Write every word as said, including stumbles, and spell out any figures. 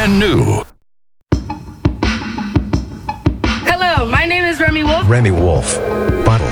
brand new. Hello, my name is Remy Wolf. Remy Wolf. Bottle.